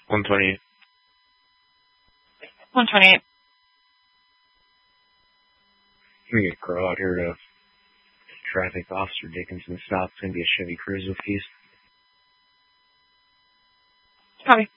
128. 128. Let me get a girl out here to traffic Officer Dickinson stop. It's going to be a Chevy Cruze with keys. Copy.